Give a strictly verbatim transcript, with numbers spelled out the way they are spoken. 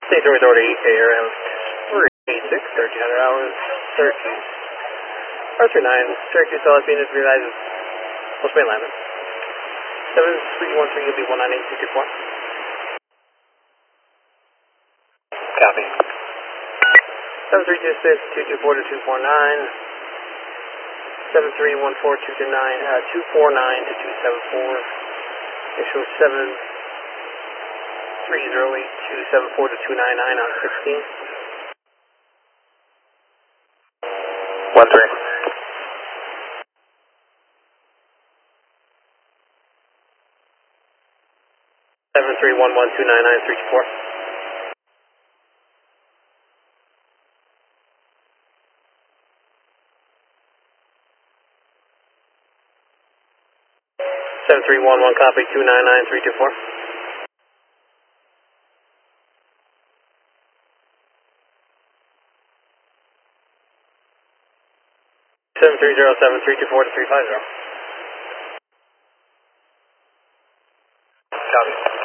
Station Authority E K around three eighty-six, thirteen hundred hours, Syracuse. R three nine, Syracuse L S B unit realizes West Main Landing. seven three one three, you'll be one nine eight two two four. Copy. seven three two six, two two four to two four nine. seven three one four two two nine, uh, two four nine to two seven four. Issue seven three zero eight two seven four to two nine nine on sixteen. One three. seven three one one two nine nine three two four. seven three one one, copy, two nine nine three two four. seven three zero seven three two four to three five zero. Copy.